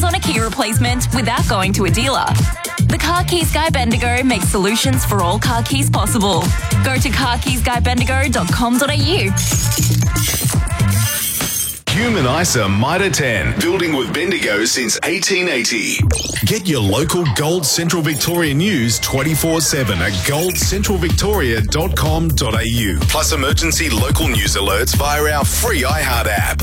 on a key replacement without going to a dealer. The Car Keys Guy Bendigo makes solutions for all car keys possible. Go to carkeysguybendigo.com.au. Human ISA Mitre 10, building with Bendigo since 1880. Get your local Gold Central Victoria news 24/7 at goldcentralvictoria.com.au. Plus emergency local news alerts via our free iHeart app.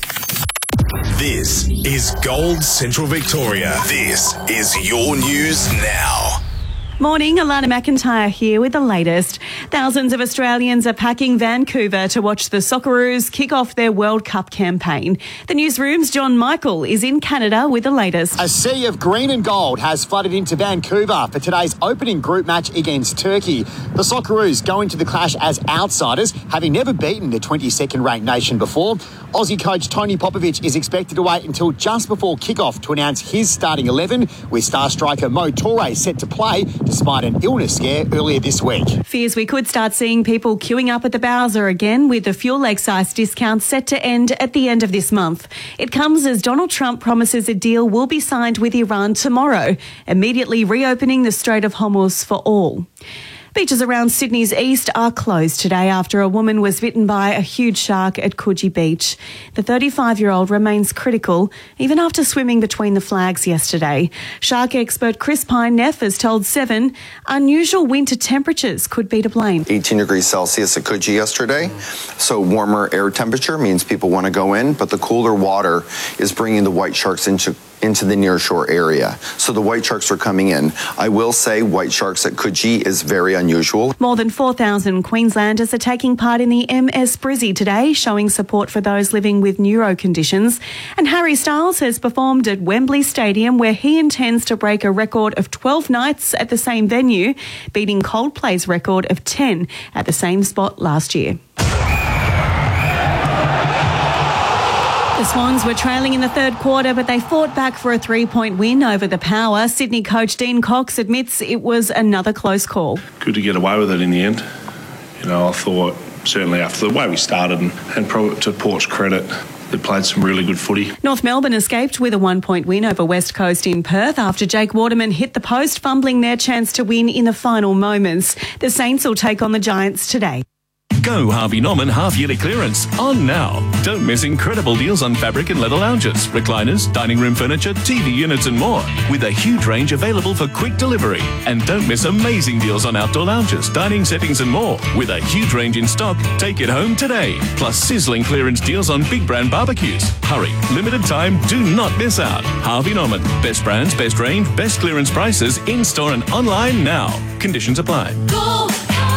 This is Gold Central Victoria. This is your news now. Morning, Alana McIntyre here with the latest. Thousands of Australians are packing Vancouver to watch the Socceroos kick off their World Cup campaign. The newsroom's John Michael is in Canada with the latest. A sea of green and gold has flooded into Vancouver for today's opening group match against Turkey. The Socceroos go into the clash as outsiders, having never beaten the 22nd ranked nation before. Aussie coach Tony Popovic is expected to wait until just before kick-off to announce his starting 11, with star striker Mo Torre set to play despite an illness scare earlier this week. Fears we could start seeing people queuing up at the Bowser again, with the fuel excise discount set to end at the end of this month. It comes as Donald Trump promises a deal will be signed with Iran tomorrow, immediately reopening the Strait of Hormuz for all. Beaches around Sydney's east are closed today after a woman was bitten by a huge shark at Coogee Beach. The 35-year-old remains critical, even after swimming between the flags yesterday. Shark expert Chris Pine-Neff has told Seven unusual winter temperatures could be to blame. 18 degrees Celsius at Coogee yesterday, so warmer air temperature means people want to go in, but the cooler water is bringing the white sharks into the nearshore area. So the white sharks are coming in. I will say white sharks at Coogee is very unusual. More than 4,000 Queenslanders are taking part in the MS Brizzy today, showing support for those living with neuro conditions. And Harry Styles has performed at Wembley Stadium, where he intends to break a record of 12 nights at the same venue, beating Coldplay's record of 10 at the same spot last year. The Swans were trailing in the third quarter, but they fought back for a 3-point win over the Power. Sydney coach Dean Cox admits it was another close call. Good to get away with it in the end. I thought certainly after the way we started, and probably to Port's credit, they played some really good footy. North Melbourne escaped with a 1-point win over West Coast in Perth after Jake Waterman hit the post, fumbling their chance to win in the final moments. The Saints will take on the Giants today. Go Harvey Norman half-yearly clearance on now. Don't miss incredible deals on fabric and leather lounges, recliners, dining room furniture, TV units and more, with a huge range available for quick delivery. And don't miss amazing deals on outdoor lounges, dining settings and more, with a huge range in stock. Take it home today. Plus sizzling clearance deals on big brand barbecues. Hurry, limited time, do not miss out. Harvey Norman, best brands, best range, best clearance prices, in-store and online now. Conditions apply. Go!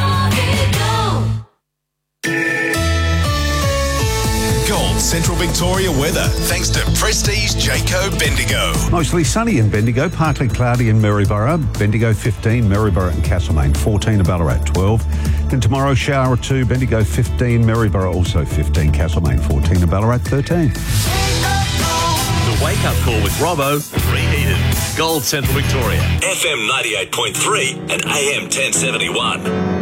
Gold Central Victoria weather, thanks to Prestige Jayco Bendigo. Mostly sunny in Bendigo, partly cloudy in Maryborough. Bendigo 15, Maryborough and Castlemaine 14, Ballarat 12. Then tomorrow, shower or two, Bendigo 15, Maryborough also 15, Castlemaine 14 and Ballarat 13. The Wake Up Call with Robbo, reheated. Gold Central Victoria. FM 98.3 and AM 1071.